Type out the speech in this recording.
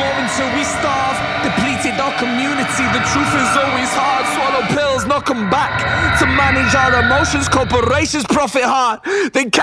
war until we starve. Depleted our community, the truth is always hard. Swallow pills, knock 'em back. To manage our emotions, corporations profit hard. They